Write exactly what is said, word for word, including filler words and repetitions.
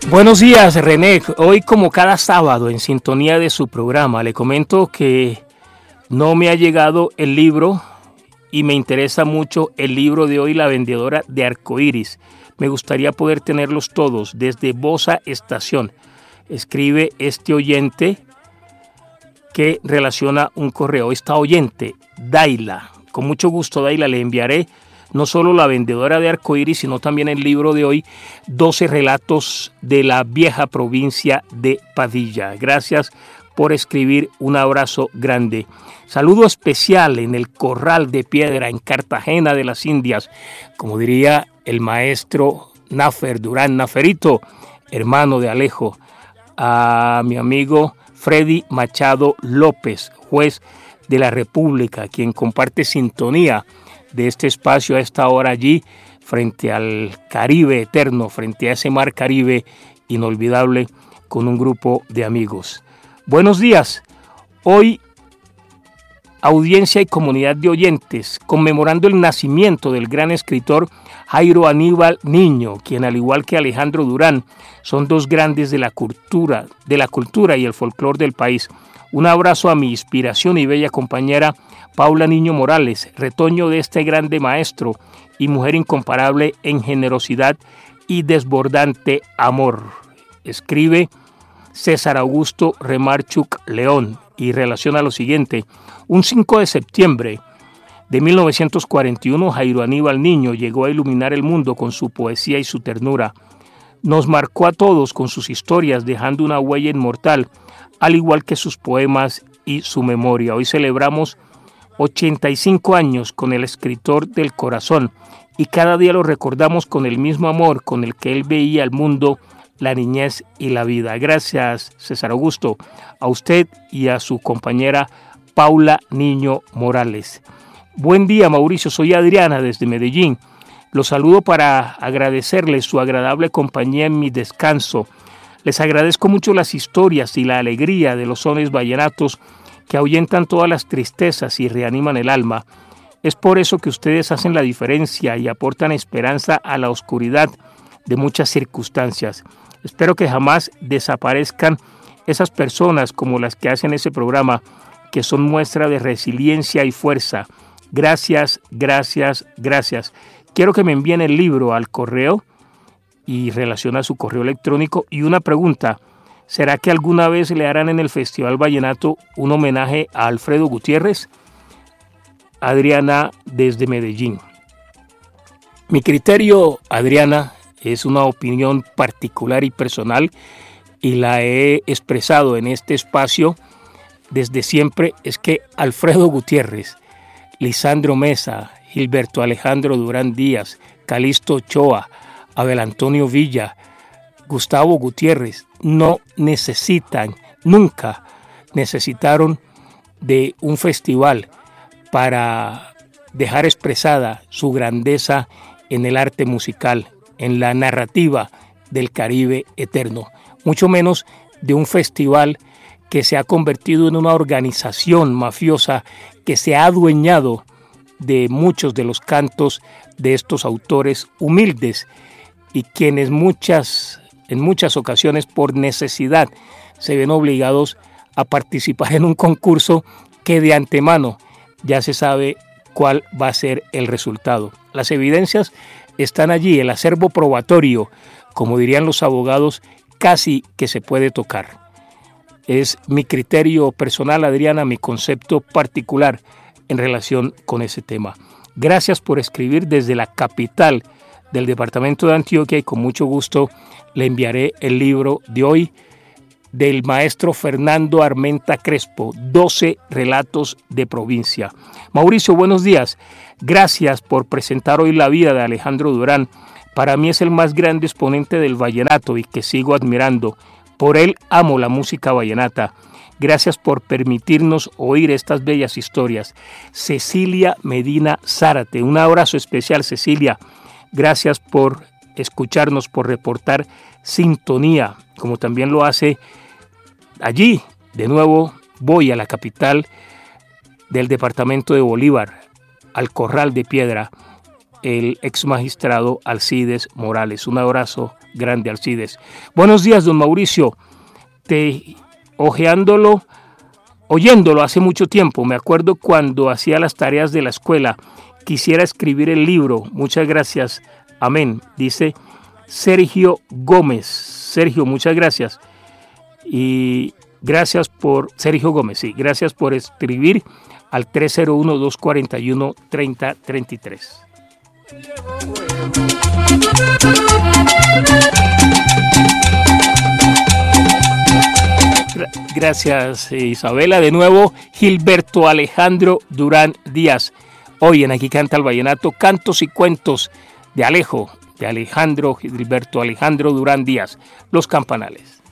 Buenos días, René. Hoy, como cada sábado, en sintonía de su programa, le comento que no me ha llegado el libro y me interesa mucho el libro de hoy, La vendedora de arcoíris. Me gustaría poder tenerlos todos desde Bosa Estación. Escribe este oyente que relaciona un correo. Esta oyente, Daila. Con mucho gusto, Daila, le enviaré no solo La vendedora de arcoíris, sino también el libro de hoy, doce relatos de la vieja provincia de Padilla. Gracias por escribir, un abrazo grande. Saludo especial en el Corral de Piedra, en Cartagena de las Indias, como diría el maestro Nafer Durán, Naferito, hermano de Alejo, a mi amigo Freddy Machado López, juez de la República, quien comparte sintonía de este espacio a esta hora allí, frente al Caribe eterno, frente a ese mar Caribe inolvidable, con un grupo de amigos. Buenos días. Hoy, audiencia y comunidad de oyentes, conmemorando el nacimiento del gran escritor Jairo Aníbal Niño, quien, al igual que Alejandro Durán, son dos grandes de la cultura, de la cultura y el folclore del país. Un abrazo a mi inspiración y bella compañera Paula Niño Morales, retoño de este grande maestro y mujer incomparable en generosidad y desbordante amor. Escribe César Augusto Remarchuk León y relaciona lo siguiente. Un cinco de septiembre de mil novecientos cuarenta y uno, Jairo Aníbal Niño llegó a iluminar el mundo con su poesía y su ternura. Nos marcó a todos con sus historias, dejando una huella inmortal, al igual que sus poemas y su memoria. Hoy celebramos ochenta y cinco años con el escritor del corazón y cada día lo recordamos con el mismo amor con el que él veía el mundo, la niñez y la vida. Gracias, César Augusto, a usted y a su compañera Paula Niño Morales. Buen día, Mauricio, soy Adriana desde Medellín. Los saludo para agradecerles su agradable compañía en mi descanso. Les agradezco mucho las historias y la alegría de los sones vallenatos que ahuyentan todas las tristezas y reaniman el alma. Es por eso que ustedes hacen la diferencia y aportan esperanza a la oscuridad de muchas circunstancias. Espero que jamás desaparezcan esas personas como las que hacen ese programa, que son muestra de resiliencia y fuerza. Gracias, gracias, gracias. Quiero que me envíen el libro al correo y relaciona su correo electrónico. Y una pregunta, ¿será que alguna vez le harán en el Festival Vallenato un homenaje a Alfredo Gutiérrez? Adriana desde Medellín. Mi criterio, Adriana, es una opinión particular y personal y la he expresado en este espacio desde siempre, es que Alfredo Gutiérrez, Lisandro Mesa, Gilberto Alejandro Durán Díaz, Calixto Ochoa, Abel Antonio Villa, Gustavo Gutiérrez no necesitan, nunca necesitaron de un festival para dejar expresada su grandeza en el arte musical, en la narrativa del Caribe eterno, mucho menos de un festival que se ha convertido en una organización mafiosa que se ha adueñado de muchos de los cantos de estos autores humildes y quienes muchas, en muchas ocasiones por necesidad se ven obligados a participar en un concurso que de antemano ya se sabe cuál va a ser el resultado. Las evidencias están allí, el acervo probatorio, como dirían los abogados, casi que se puede tocar. Es mi criterio personal, Adriana, mi concepto particular en relación con ese tema. Gracias por escribir desde la capital del departamento de Antioquia y con mucho gusto le enviaré el libro de hoy del maestro Fernando Armenta Crespo, doce relatos de provincia. Mauricio, buenos días. Gracias por presentar hoy la vida de Alejandro Durán. Para mí es el más grande exponente del vallenato y que sigo admirando. Por él amo la música vallenata. Gracias por permitirnos oír estas bellas historias. Cecilia Medina Zárate, un abrazo especial, Cecilia. Gracias por escucharnos, por reportar sintonía, como también lo hace allí. De nuevo voy a la capital del departamento de Bolívar, al Corral de Piedra. el ex magistrado Alcides Morales. Un abrazo grande, Alcides. Buenos días, don Mauricio. Te ojeándolo, oyéndolo hace mucho tiempo. Me acuerdo cuando hacía las tareas de la escuela. Quisiera escribir el libro. Muchas gracias. Amén. Dice Sergio Gómez. Sergio, muchas gracias. Y gracias por, Sergio Gómez, sí, gracias por escribir al tres cero uno, dos cuatro uno, tres cero tres tres. Gracias, Isabela. De nuevo, Gilberto Alejandro Durán Díaz. Hoy en Aquí Canta el Vallenato, cantos y cuentos de Alejo, de Alejandro Gilberto Alejandro Durán Díaz, Los Campanales.